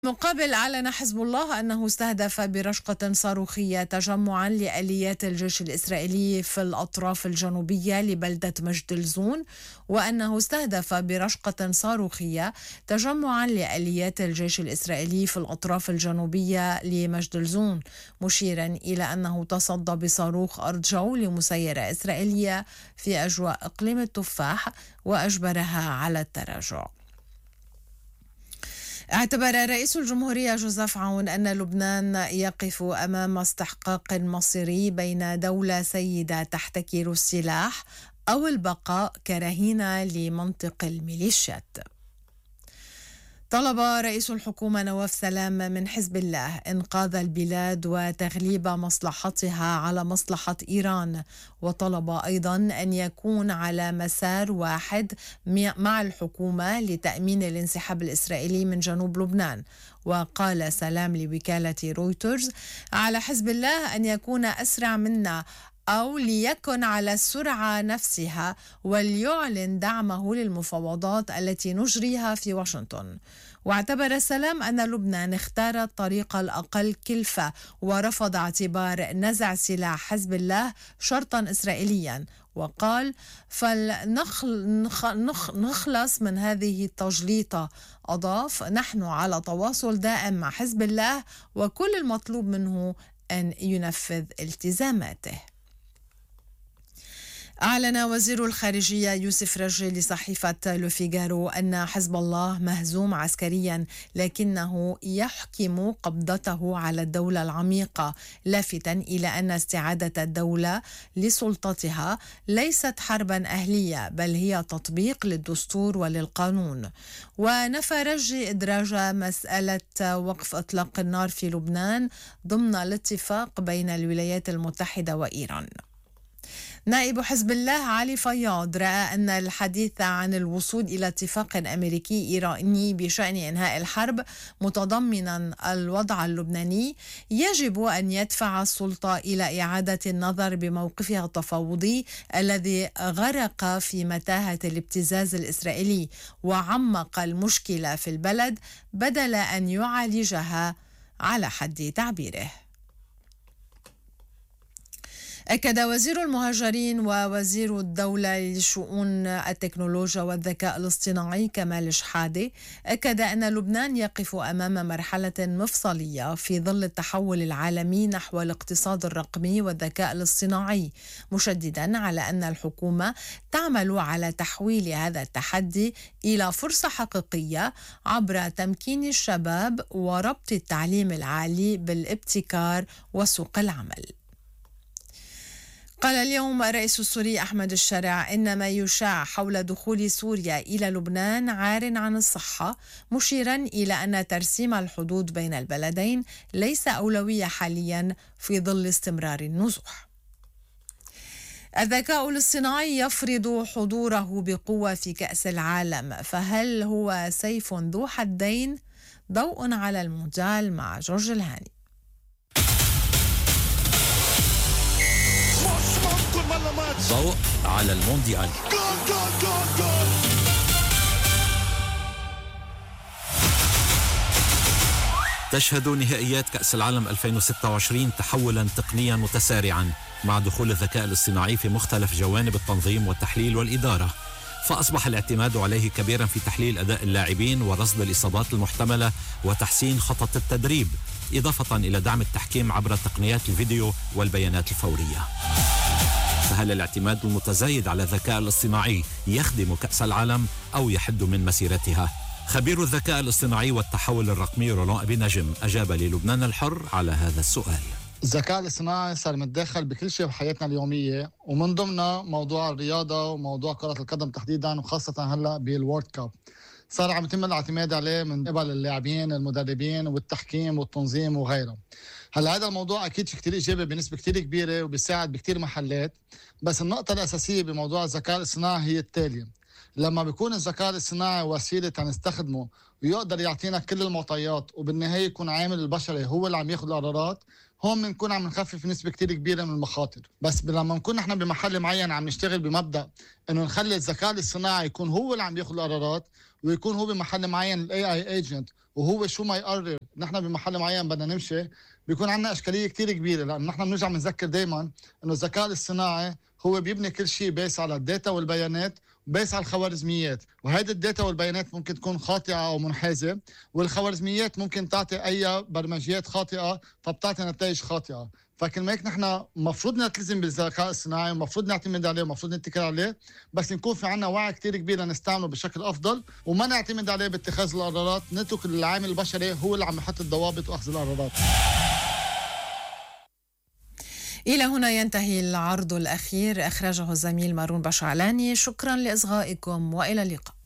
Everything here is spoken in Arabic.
مقابل أعلن حزب الله أنه استهدف برشقة صاروخية تجمعا لآليات الجيش الإسرائيلي في الأطراف الجنوبية لبلدة مجدلزون، وأنه استهدف برشقة صاروخية تجمعا لآليات الجيش الإسرائيلي في الأطراف الجنوبية لمجدلزون، مشيرا إلى أنه تصدى بصاروخ أرض جو لمسيرة إسرائيلية في أجواء إقليم التفاح وأجبرها على التراجع. اعتبر رئيس الجمهورية جوزيف عون أن لبنان يقف أمام استحقاق مصيري بين دولة سيدة تحتكر السلاح أو البقاء كرهينة لمنطق الميليشيات. طلب رئيس الحكومة نواف سلام من حزب الله إنقاذ البلاد وتغليب مصلحتها على مصلحة إيران، وطلب أيضا أن يكون على مسار واحد مع الحكومة لتأمين الانسحاب الإسرائيلي من جنوب لبنان. وقال سلام لوكالة رويترز: على حزب الله أن يكون أسرع منا أو ليكن على السرعة نفسها وليعلن دعمه للمفاوضات التي نجريها في واشنطن. واعتبر سلام أن لبنان اختار الطريق الأقل كلفة ورفض اعتبار نزع سلاح حزب الله شرطا إسرائيليا، وقال: فلنخلص من هذه التجليطة. أضاف: نحن على تواصل دائم مع حزب الله وكل المطلوب منه أن ينفذ التزاماته. أعلن وزير الخارجية يوسف رجي لصحيفة لوفيغارو أن حزب الله مهزوم عسكريا لكنه يحكم قبضته على الدولة العميقة، لافتا إلى أن استعادة الدولة لسلطتها ليست حربا أهلية بل هي تطبيق للدستور وللقانون. ونفى رجي إدراج مسألة وقف إطلاق النار في لبنان ضمن الاتفاق بين الولايات المتحدة وإيران. نائب حزب الله علي فياض رأى أن الحديث عن الوصول إلى اتفاق أمريكي إيراني بشأن إنهاء الحرب متضمنا الوضع اللبناني يجب أن يدفع السلطة إلى إعادة النظر بموقفها التفاوضي الذي غرق في متاهة الابتزاز الإسرائيلي وعمق المشكلة في البلد بدل أن يعالجها على حد تعبيره. أكد وزير المهاجرين ووزير الدولة لشؤون التكنولوجيا والذكاء الاصطناعي كمال شحادة أكد أن لبنان يقف أمام مرحلة مفصلية في ظل التحول العالمي نحو الاقتصاد الرقمي والذكاء الاصطناعي، مشددا على أن الحكومة تعمل على تحويل هذا التحدي إلى فرصة حقيقية عبر تمكين الشباب وربط التعليم العالي بالابتكار وسوق العمل. قال اليوم الرئيس السوري أحمد الشرع إن ما يشاع حول دخول سوريا إلى لبنان عار عن الصحة، مشيرا إلى أن ترسيم الحدود بين البلدين ليس أولوية حاليا في ظل استمرار النزوح. الذكاء الاصطناعي يفرض حضوره بقوة في كأس العالم، فهل هو سيف ذو حدين؟ ضوء على المونديال مع جورج الهاني. ضوء على المونديال. تشهد نهائيات كأس العالم 2026 تحولا تقنيا متسارعا مع دخول الذكاء الاصطناعي في مختلف جوانب التنظيم والتحليل والإدارة، فأصبح الاعتماد عليه كبيرا في تحليل أداء اللاعبين ورصد الإصابات المحتملة وتحسين خطط التدريب، إضافة إلى دعم التحكيم عبر تقنيات الفيديو والبيانات الفورية. فهل الاعتماد المتزايد على الذكاء الاصطناعي يخدم كأس العالم أو يحد من مسيرتها؟ خبير الذكاء الاصطناعي والتحول الرقمي رولان أبي نجم أجاب للبنان الحر على هذا السؤال. الذكاء الاصطناعي صار متدخل بكل شيء بحياتنا اليومية، ومن ضمنها موضوع الرياضة وموضوع كرة القدم تحديدا، وخاصة هلأ بالوورد كاب صار عم يتم الاعتماد عليه من قبل اللاعبين المدربين والتحكيم والتنظيم وغيره. هلا هذا الموضوع اكيد في كتير ايجابي بنسبه كتير كبيره وبيساعد بكتير محلات، بس النقطه الاساسيه بموضوع الذكاء الاصطناعي هي التاليه: لما بيكون الذكاء الاصطناعي وسيله نستخدمه ويقدر يعطينا كل المعطيات وبالنهايه يكون عامل البشري هو اللي عم ياخذ القرارات، هون بنكون عم نخفف نسبة كتير كبيرة من المخاطر. بس لما نكون نحن بمحل معين عم نشتغل بمبدأ انه نخلي الذكاء الاصطناعي يكون هو اللي عم ياخذ القرارات، ويكون هو بمحل معين الاي اي ايجنت وهو شو ما يقرر نحن بمحل معين بدنا نمشي، بيكون عندنا إشكالية كتير كبيرة، لأن نحن بنرجع بنذكر دايما إنه الذكاء الاصطناعي هو بيبني كل شيء بيس على الداتا والبيانات بيس على الخوارزميات، وهيدي الداتا والبيانات ممكن تكون خاطئة أو منحازة، والخوارزميات ممكن تعطي أي برمجيات خاطئة فبتعطي نتائج خاطئة. فكل ما هيك نحن مفروض نلتزم بالذكاء الصناعي ومفروض نعتمد عليه ومفروض نتكل عليه، بس نكون في عنا وعي كتير كبير لنستعمله بشكل أفضل وما نعتمد عليه باتخاذ القرارات، نترك العامل البشري هو اللي عم يحط الضوابط وأخذ القرارات. إلى هنا ينتهي العرض الأخير أخرجه الزميل مارون بشعلاني. شكرا لإصغائكم وإلى اللقاء.